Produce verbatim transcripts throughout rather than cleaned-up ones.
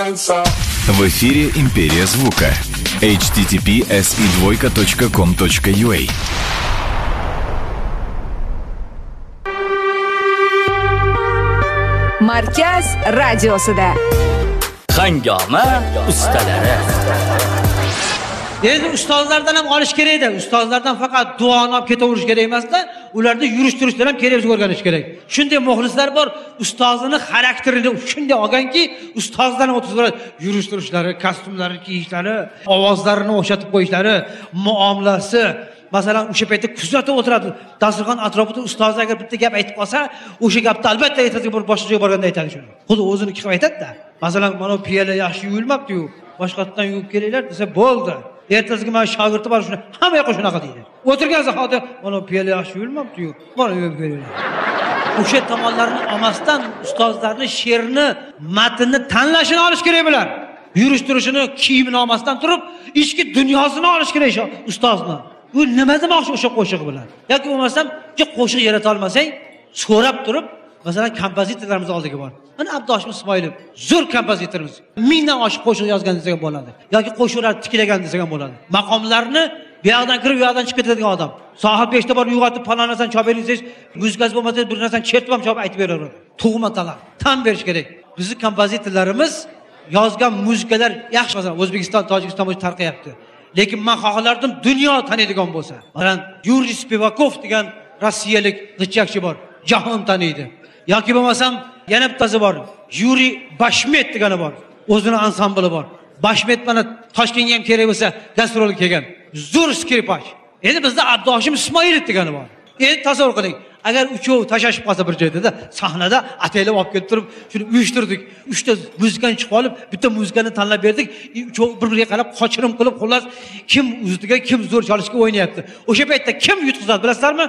В эфире «Империя звука». эйч ти ти пи эс и двойка точка ком точка ю а. Markaz radiosida Hangoma ustalari. Endi ustozlardan ham olish kerak edi. Ustozlardan faqat duoni olib ketaverish kerak emas-da, ularni yurishtirishdan ham kerak o'rganish kerak. Shunday muxlislar bor, ustozining xarakterini shunday olganki, ustozdan o'tib yurishtirishlari, kostyumlari kiyishlari, ovozlarini o'xshatib qo'yishlari, muomalasi. Masalan, o'sha paytda kuzatib o'tiradi. Dasturxon atrofida ustoz agar bitta gap aytib qolsa, o'sha gapni albatta aytadi, bir boshqa joyga borganda aytadi shuni. Xuddi o'zini qilib aytadi-da. Masalan, mana piyola yaxshi yuvilmabdi-yu, boshqatdan yuvib kelinglar desa bo'ldi. Ertasiga men shogirdi bor shuni, hamma yoqqa shunaqa deydi. O'tirgan zahoda mana piyola yaxshi yuvilmabdi-yu, mana yuvib kelinglar. O'sha tomonlarni olmasdan ustozlarning she'rini, matnni tanlashini olish kerak bular. Yurishtirishini, kiyimini olmasdan turib, ichki dunyosini olish kerak ustozni. Bu nima demoqchi o'sha qo'shiq bilan? Yoki bo'lmasam, ki qo'shiq yarata olmasang, so'rab turib, masalan, kompozitorlarimiz oldiga bor. Mana Abduhoshim Ismoilov zo'r kompozitorimiz. Mingdan oshiq qo'shiq yozgan desak ham bo'ladi. Yoki qo'shiqlar tiklagan desak ham bo'ladi. Maqomlarni bu yoqdan kirib, bu yoqdan chiqib ketadigan odam. Soat beshda bor uyg'otib falon narsani chop beringiz, muzikasi bo'lmasa bir narsani chertib ham chop aytib beraveradi. Tug'ma talab, tan berish kerak. Bizning kompozitorlarimiz yozgan muzikalar yaxshi, masalan, O'zbekiston, Tojikiston bo'yicha tarqayapti. Lekin men xohlardim dunyo taniydigan bo'lsa. Masalan, Yuriy Spivakov degan rossiyalik g'ichakchi bor, jahon taniydi. Yoki bo'lmasam, yana bittasi bor, Yuriy Bashmet degani bor. O'zini ansambli bor. Bashmet mana Toshkentga ham kerak bo'lsa, gastrolga kelgan. Zo'r skripach. Endi bizda Abduhoshim Ismoilov degani bor. Endi tasavvur qiling. Agar uchov tashashib qolsa bir joyda, sahnada ataylab olib kelib turib, shuni uyushtirdik. Uchta muzikani chiqib olib, bitta muzikani tanlab berdik. Uchov bir-biriga qarab qochirim qilib, xullas kim ustiga, kim zo'r chalishga o'ynayapti. O'sha paytda kim yutqizadi, bilasizlarmi?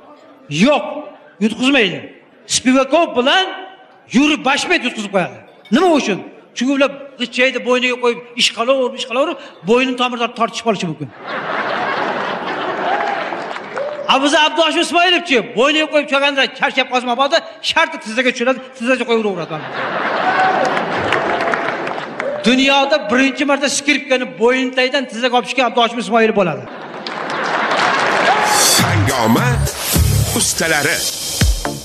Yo'q, yutqizmaydi. Spivakov bilan Yuriy Bashmet yutqizib qo'yadi. Nima uchun? Chunki ular g'ichaydi bo'yniga qo'yib, ish qilaverib, ish qilaverib, bo'ynin tomirlari tortishib qolishi mumkin. Abuza Abduhoshim Ismoilovchi bo'yniga qo'yib cho'ganda charchab qolsa bo'ldi, sharti tizzaga tushiradi, tizzaga qo'yib uraveradi. Dunyoda birinchi marta skripkani bo'yintagidan tizzaga olib chiqqan Abduhoshim Ismoilov bo'ladi. Hangoma ustalari.